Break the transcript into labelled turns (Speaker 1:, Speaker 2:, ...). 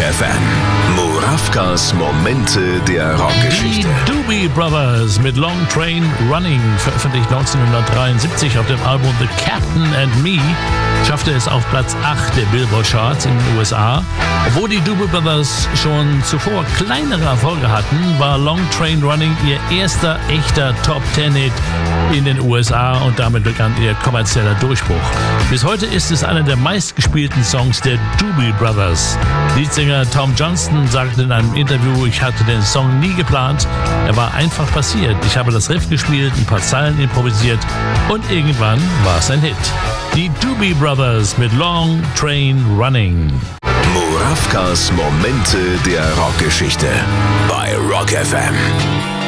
Speaker 1: FM. Murawkas Momente der Rockgeschichte.
Speaker 2: Die Doobie Brothers mit Long Train Running, veröffentlicht 1973 auf dem Album The Captain and Me, schaffte es auf Platz 8 der Billboard-Charts in den USA. Obwohl die Doobie Brothers schon zuvor kleinere Erfolge hatten, war Long Train Running ihr erster echter Top-10-Hit in den USA und damit begann ihr kommerzieller Durchbruch. Bis heute ist es einer der meistgespielten Songs der Doobie Brothers. Leadsänger Tom Johnston sagte in einem Interview, ich hatte den Song nie geplant, er war einfach passiert. Ich habe das Riff gespielt, ein paar Zeilen improvisiert und irgendwann war es ein Hit. Die Doobie Brothers mit Long Train Running.
Speaker 1: Murawkas Momente der Rockgeschichte bei Rock FM.